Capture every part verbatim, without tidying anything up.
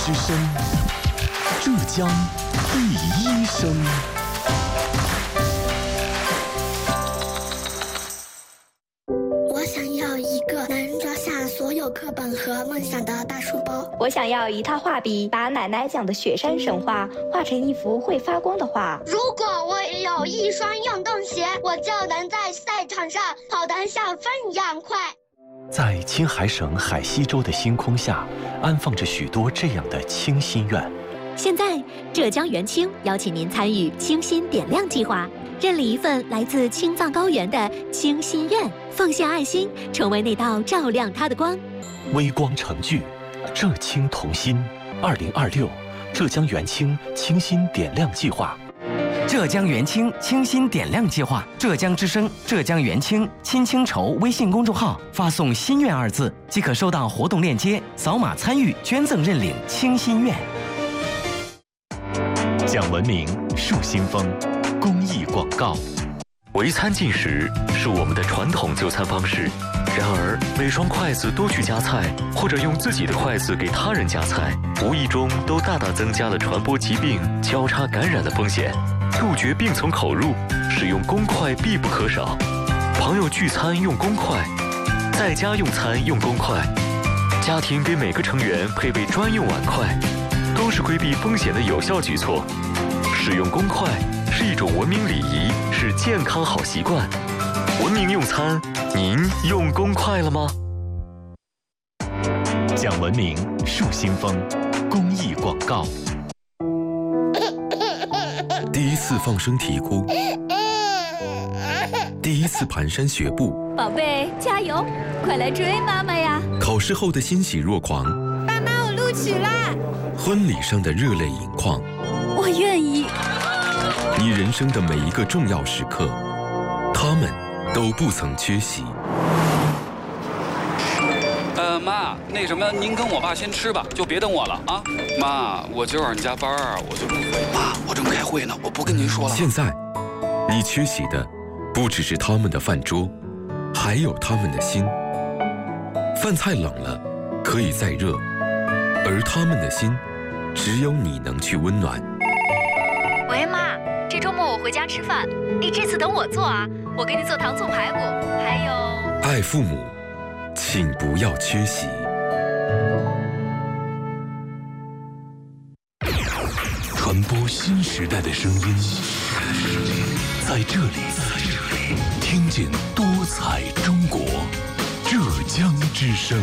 之声，浙江第一声。 我想要一个能装下所有课本和梦想的大书包。 我想要一套画笔，把奶奶讲的雪山神话画成一幅会发光的画。 如果我也有一双运动鞋，我就能在赛场上跑得像风一样快。 在青海省海西州的星空下，安放着许多这样的清心愿。 现在，浙江元清邀请您参与清心点亮计划，认领一份来自青藏高原的清心愿，奉献爱心，成为那道照亮它的光。 微光成炬，浙青同心。二零二六，浙江元清清心点亮计划。 浙江元清清心点亮计划，浙江之声、浙江元清亲清筹微信公众号发送“心愿”二字，即可收到活动链接，扫码参与捐赠认领清心愿。 讲文明树新风，公益广告。围餐进食是我们的传统就餐方式，然而每双筷子都去夹菜，或者用自己的筷子给他人夹菜，无意中都大大增加了传播疾病、交叉感染的风险。杜绝病从口入，使用公筷必不可少。朋友聚餐用公筷，在家用餐用公筷，家庭给每个成员配备专用碗筷，都是规避风险的有效举措。使用公筷是一种文明礼仪，是健康好习惯。文明用餐，您用公筷了吗？讲文明树新风，公益广告。 第一次放声啼哭，第一次蹒跚学步， 宝贝，加油，快来追妈妈呀！ 考试后的欣喜若狂， 爸妈，我录取啦！ 婚礼上的热泪盈眶， 我愿意。 你人生的每一个重要时刻，他们都不曾缺席。 呃，妈，那什么，您跟我爸先吃吧，就别等我了啊。妈，我今晚加班儿，我就不回。妈，我正开会呢，我不跟您说了。 现在，你缺席的不只是他们的饭桌，还有他们的心。饭菜冷了，可以再热，而他们的心，只有你能去温暖。 喂，妈，这周末我回家吃饭，你这次等我做啊，我给你做糖醋排骨，还有…… 爱父母，请不要缺席。 传播新时代的声音，在这里，听见多彩中国，浙江之声。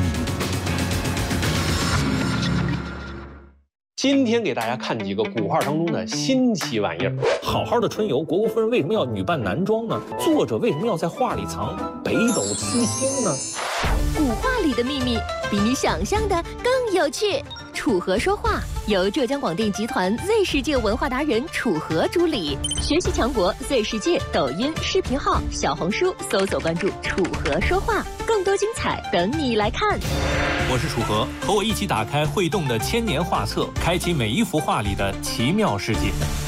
今天给大家看几个古画当中的新奇玩意儿。好好的春游，虢国夫人为什么要女扮男装呢？作者为什么要在画里藏北斗七星呢？ 古画里的秘密比你想象的更有趣。楚河说话由浙江广电集团 Z 世界文化达人楚河主理，学习强国 Z 世界抖音视频号、小红书搜索关注楚河说话，更多精彩等你来看。 我是楚河，和我一起打开会动的千年画册，开启每一幅画里的奇妙世界。